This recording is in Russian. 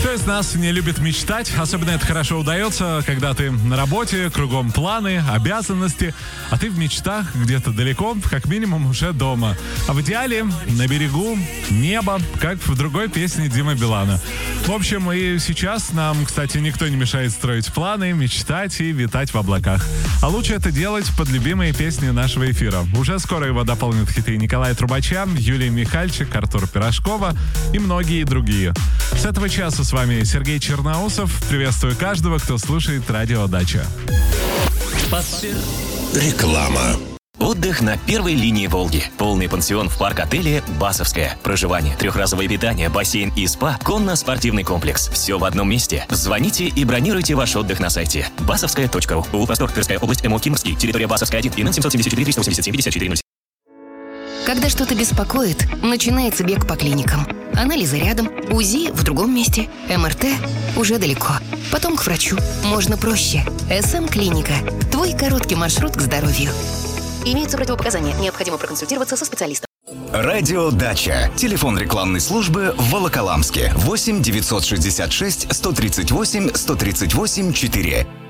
Кто из нас не любит мечтать? Особенно это хорошо удается, когда ты на работе, кругом планы, обязанности, а ты в мечтах где-то далеко, как минимум уже дома. А в идеале на берегу неба, как в другой песне Димы Билана. В общем, и сейчас нам, кстати, никто не мешает строить планы, мечтать и витать в облаках. А лучше это делать под любимые песни нашего эфира. Уже скоро его дополнят хиты Николая Трубача, Юлии Михальчик, Артура Пирожкова и многие другие. С этого часа с вами Сергей Черноусов. Приветствую каждого, кто слушает Радио Дача. Реклама. Отдых на первой линии Волги. Полный пансион в парк-отеле «Басовская». Проживание, трехразовое питание, бассейн и спа, конно-спортивный комплекс. Все в одном месте. Звоните и бронируйте ваш отдых на сайте basovskaya.ru. Улус-Простор, Тверская область, МО Кимрский, территория Басовская 1, ИНН 774-387-54-07. Когда что-то беспокоит, начинается бег по клиникам. Анализы рядом, УЗИ в другом месте, МРТ уже далеко. Потом к врачу. Можно проще. СМ-клиника. Твой короткий маршрут к здоровью. Имеются противопоказания. Необходимо проконсультироваться со специалистом. Радио Дача. Телефон рекламной службы в Волоколамске. 8 966 138 138 4.